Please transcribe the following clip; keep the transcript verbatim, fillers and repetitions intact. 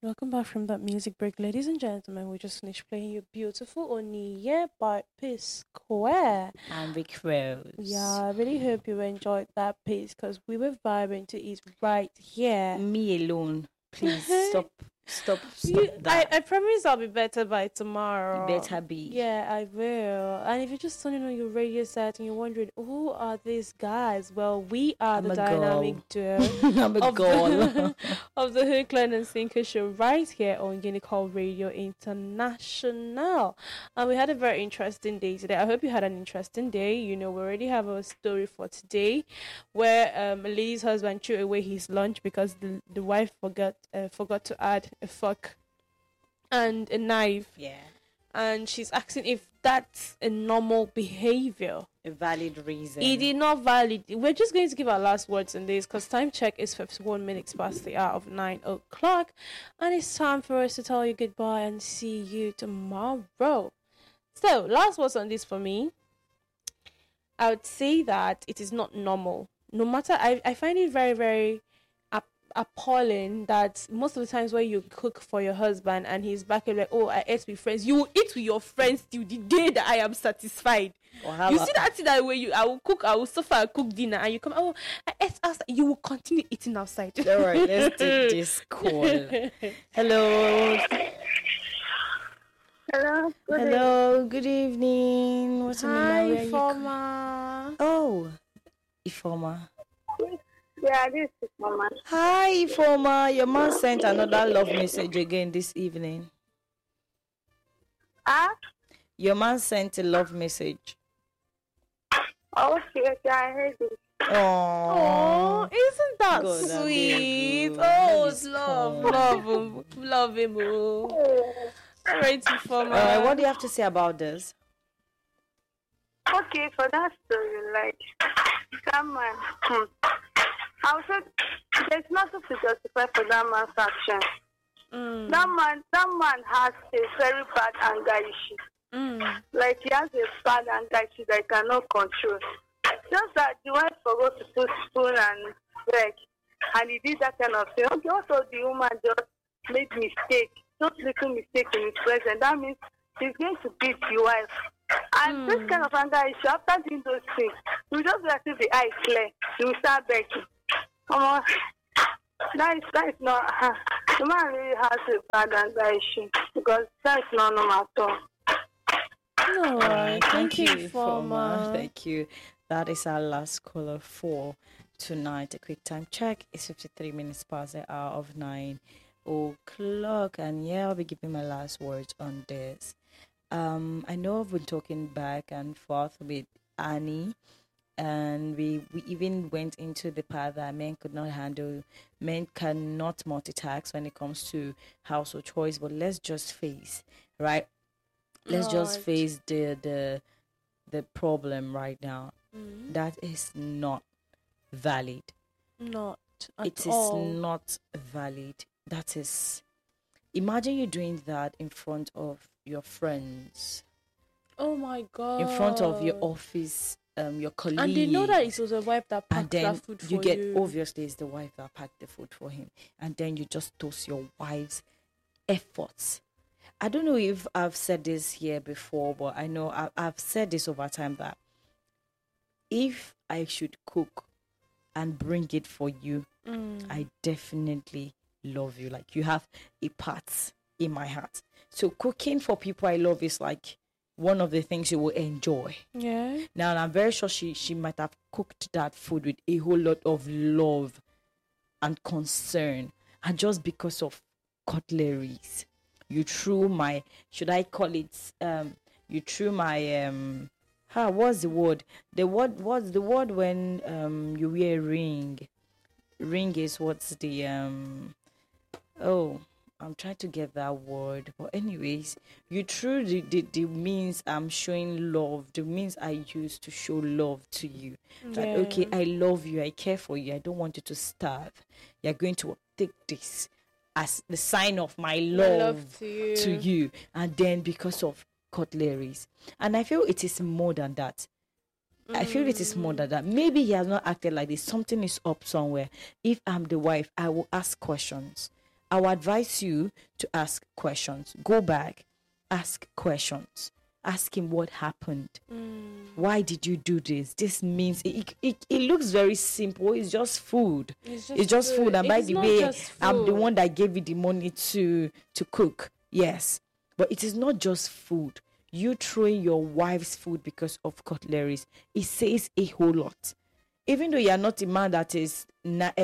Welcome back from that music break, ladies and gentlemen. We just finished playing you beautiful Oniye by P Square. And Rick Rose. Yeah, I really hope you enjoyed that piece because we were vibing to it right here. Me alone. Please stop. Stop. Stop You, I, that. I promise I'll be better by tomorrow. You better be. Yeah, I will. And if you're just turning on your radio set and you're wondering, who are these guys? Well, we are I'm the a dynamic girl. duo I'm a of girl. the, of the Hookland and Sinker show right here on Unicall Radio International. And we had a very interesting day today. I hope you had an interesting day. You know, we already have a story for today where um, Lee's husband threw away his lunch because the, the wife forgot uh, forgot to add a fork and a knife. Yeah. And she's asking if that's a normal behavior. A valid reason. It is not valid. We're just going to give our last words on this because time check is fifty-one minutes past the hour of nine o'clock. And it's time for us to tell you goodbye and see you tomorrow. So, last words on this for me. I would say that it is not normal. No matter, I, I find it very, very appalling that most of the times when you cook for your husband and he's back and like, oh, I ate with friends, you will eat with your friends till the day that I am satisfied. Wahala. You see that thing that way you I will cook, I will suffer, I cook dinner, and you come, oh, I ate outside. You will continue eating outside. All right, let's take this call. Hello. Hello. Good Hello. Good evening. What's your name? Hi, Where are you Ifoma. Oh, Ifoma. evening. Yeah, this is Mama. Hi, Ifoma. Your mom sent another love message again this evening. Ah? Your man sent a love message. Oh, okay, okay, I heard it. Oh, Oh, isn't that God, that sweet? baby. Oh, That is love, cool. love him, love him. Oh, Oh. great Ifoma. Uh, what do you have to say about this? Okay, for that story, like, come on. Hmm. I would say there's nothing to justify for that man's action. Mm, That man, that man has a very bad anger issue. mm, Like, he has a bad anger issue that he cannot control. Just that the wife forgot to put spoon and bread, and he did that kind of thing. Okay, also the woman just made mistake, just little mistake in his presence. That means he's going to beat the wife. And Hmm. this kind of anger issue, after doing those things, you just like if the eye clear, you will start begging. Come on. That is, that is not, uh, the man really has a bad anger issue because that is not normal at all. all right. Thank you, Ifoma. Thank you. That is our last caller for tonight. A quick time check. It's fifty-three minutes past the hour of nine o'clock. And yeah, I'll be giving my last words on this. Um, I know I've been talking back and forth with Annie, and we, we even went into the part that men could not handle, men cannot multitask when it comes to household chores. But let's just face, right? Let's just Right. face the the the problem right now. Mm, That is not valid. not at It is all. not valid. That is. Imagine you doing that in front of your friends, Oh my god. in front of your office, um, your colleague. And they know that it was a wife that And packed then that food for you get, you. obviously, it's the wife that packed the food for him. And then you just toast your wife's efforts. I don't know if I've said this here before, but I know I, I've said this over time that if I should cook and bring it for you, Mm. I definitely love you. Like, you have a part in my heart. So cooking for people I love is like one of the things you will enjoy. Yeah. Now, and I'm very sure she, she might have cooked that food with a whole lot of love and concern. And just because of cutleries, you threw my, should I call it, um, you threw my, um, how, what's the word? The word, what's the word when um you wear a ring? Ring is what's the, um, oh, I'm trying to get that word. But anyways, you threw the, the, the means I'm showing love, the means I use to show love to you. Like, Yeah. okay, I love you, I care for you, I don't want you to starve. You're going to take this as the sign of my My love, love to you. to you. And then because of cutleries. And I feel it is more than that. I feel it is more than that. Maybe he has not acted like this. Something is up somewhere. If I'm the wife, I will ask questions. I would advise you to ask questions. Go back, ask questions. Ask him what happened. Mm. Why did you do this? This means it, it, it looks very simple. It's just food. It's just, It's just food. And by It's the not way, just I'm the food. one that gave you the money to to cook. Yes. But it is not just food. You throwing your wife's food because of cutleries, it says a whole lot. Even though you are not a man that is na-